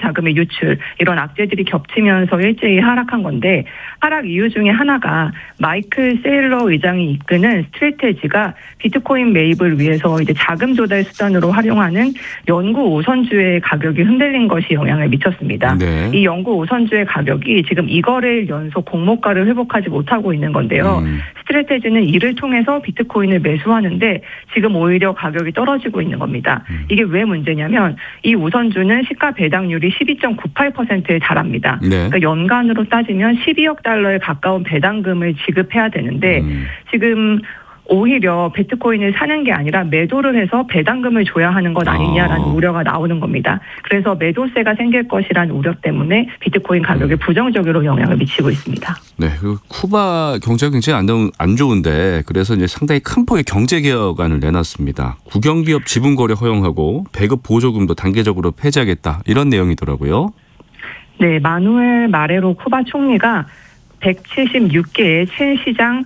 자금의 유출 이런 악재들이 겹치면서 일제히 하락한 건데 하락 이유 중에 하나가 마이클 세일러 의장이 이끄는 스트래테지가 비트코인 매입을 위해서 이제 자금 조달 수단으로 활용하는 연구 우선주의 가격이 흔들린 것이 영향을 미쳤습니다. 네. 이 연구 우선주의 가격이 지금 2거래일 연속 공모가를 회복하지 못하고 있는 건데요. 스트래테지는 이를 통해서 비트코인을 매수하는데 지금 오히려 가격이 떨어지고 있는 겁니다. 이게 왜 문제냐면 이 우선주는 시가 배당률이 12.98%에 달합니다. 네. 그러니까 연간으로 따지면 12억 달러에 가까운 배당금을 지급해야 되는데 지금 오히려 비트코인을 사는 게 아니라 매도를 해서 배당금을 줘야 하는 것 아니냐라는 우려가 나오는 겁니다. 그래서 매도세가 생길 것이라는 우려 때문에 비트코인 가격에 부정적으로 영향을 미치고 있습니다. 네, 그 쿠바 경제가 굉장히 안 좋은데 그래서 이제 상당히 큰 폭의 경제 개혁안을 내놨습니다. 국영기업 지분 거래 허용하고 배급 보조금도 단계적으로 폐지하겠다 이런 내용이더라고요. 네, 마누엘 마레로 쿠바 총리가 176개의 최시장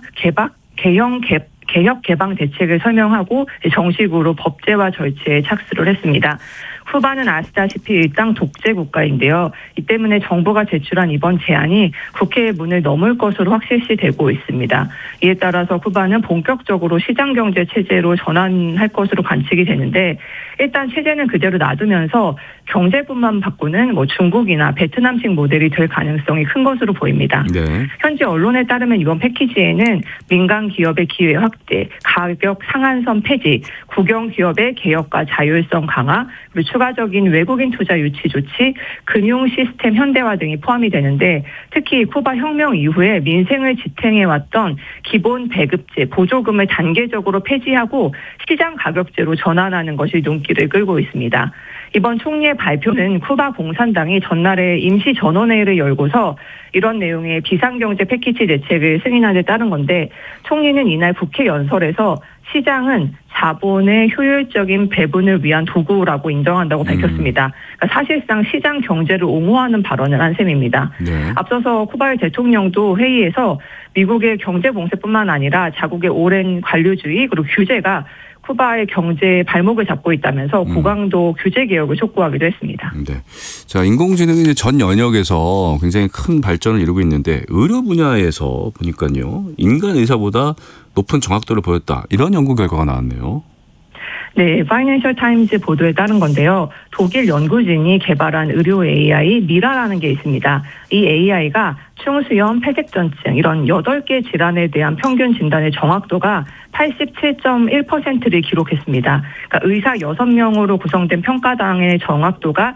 개혁 개방 대책을 설명하고 정식으로 법제화 절차에 착수를 했습니다. 쿠바는 아시다시피 일당 독재 국가인데요. 이 때문에 정부가 제출한 이번 제안이 국회의 문을 넘을 것으로 확실시되고 있습니다. 이에 따라서 쿠바는 본격적으로 시장경제 체제로 전환할 것으로 관측이 되는데 일단 체제는 그대로 놔두면서 경제부만 바꾸는 중국이나 베트남식 모델이 될 가능성이 큰 것으로 보입니다. 네. 현지 언론에 따르면 이번 패키지에는 민간 기업의 기회 확대, 가격 상한선 폐지, 국영 기업의 개혁과 자율성 강화, 그리고 추가적인 외국인 투자 유치 조치, 금융 시스템 현대화 등이 포함이 되는데 특히 쿠바 혁명 이후에 민생을 지탱해왔던 기본 배급제, 보조금을 단계적으로 폐지하고 시장 가격제로 전환하는 것이 눈길을 끌고 있습니다. 이번 총리의 발표는 쿠바 공산당이 전날에 임시 전원회의를 열고서 이런 내용의 비상경제 패키지 대책을 승인한 데 따른 건데 총리는 이날 국회 연설에서 시장은 자본의 효율적인 배분을 위한 도구라고 인정한다고 밝혔습니다. 그러니까 사실상 시장 경제를 옹호하는 발언을 한 셈입니다. 네. 앞서서 쿠바의 대통령도 회의에서 미국의 경제 봉쇄뿐만 아니라 자국의 오랜 관료주의 그리고 규제가 쿠바의 경제에 발목을 잡고 있다면서 고강도 규제 개혁을 촉구하기도 했습니다. 네. 자, 인공지능이 전 영역에서 굉장히 큰 발전을 이루고 있는데 의료 분야에서 보니까요. 인간 의사보다 높은 정확도를 보였다. 이런 연구 결과가 나왔네요. 네, 파이낸셜 타임즈 보도에 따른 건데요. 독일 연구진이 개발한 의료 AI 미라라는 게 있습니다. 이 AI가 충수염, 폐색전증 이런 8개 질환에 대한 평균 진단의 정확도가 87.1%를 기록했습니다. 그러니까 의사 6명으로 구성된 평가당의 정확도가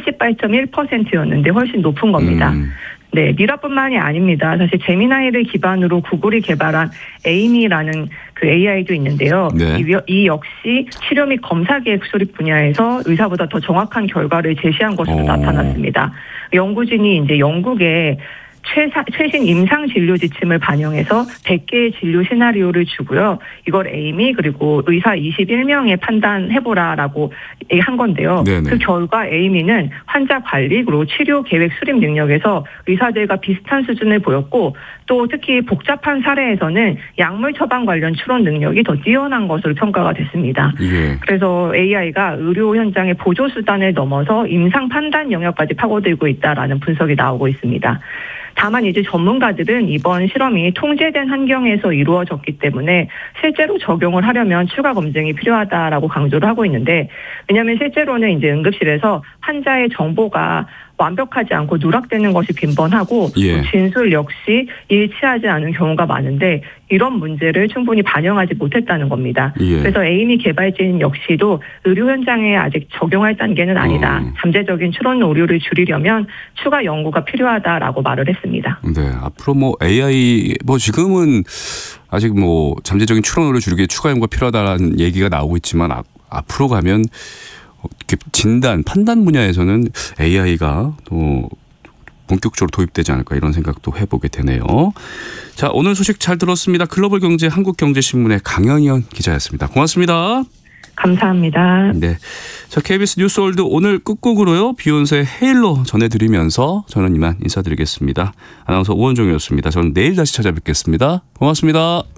78.1%였는데 훨씬 높은 겁니다. 네, 미라뿐만이 아닙니다. 사실 제미나이를 기반으로 구글이 개발한 에이미라는 그 AI도 있는데요. 네. 이 역시 치료 및 검사 기획 수립 분야에서 의사보다 더 정확한 결과를 제시한 것으로 나타났습니다. 연구진이 이제 영국에 최신 임상 진료 지침을 반영해서 100개의 진료 시나리오를 주고요. 이걸 에이미 그리고 의사 21명에 판단해보라라고 한 건데요. 네네. 그 결과 에이미는 환자 관리 그리고 치료 계획 수립 능력에서 의사들과 비슷한 수준을 보였고 또 특히 복잡한 사례에서는 약물 처방 관련 추론 능력이 더 뛰어난 것으로 평가가 됐습니다. 예. 그래서 AI가 의료 현장의 보조 수단을 넘어서 임상 판단 영역까지 파고들고 있다라는 분석이 나오고 있습니다. 다만 이제 전문가들은 이번 실험이 통제된 환경에서 이루어졌기 때문에 실제로 적용을 하려면 추가 검증이 필요하다라고 강조를 하고 있는데 왜냐하면 실제로는 이제 응급실에서 환자의 정보가 완벽하지 않고 누락되는 것이 빈번하고 예. 진술 역시 일치하지 않은 경우가 많은데 이런 문제를 충분히 반영하지 못했다는 겁니다. 예. 그래서 에이미 개발진 역시도 의료 현장에 아직 적용할 단계는 아니다. 잠재적인 추론 오류를 줄이려면 추가 연구가 필요하다라고 말을 했습니다. 네, 앞으로 AI 지금은 아직 잠재적인 추론 오류를 줄이기 위해 추가 연구가 필요하다는 얘기가 나오고 있지만 앞으로 가면 진단, 판단 분야에서는 AI가 또 본격적으로 도입되지 않을까 이런 생각도 해보게 되네요. 자, 오늘 소식 잘 들었습니다. 글로벌 경제 한국경제신문의 강현현 기자였습니다. 고맙습니다. 감사합니다. 네, 자, KBS 뉴스월드 오늘 끝곡으로요. 비욘세의 헤일로 전해드리면서 저는 이만 인사드리겠습니다. 아나운서 오원종이었습니다. 저는 내일 다시 찾아뵙겠습니다. 고맙습니다.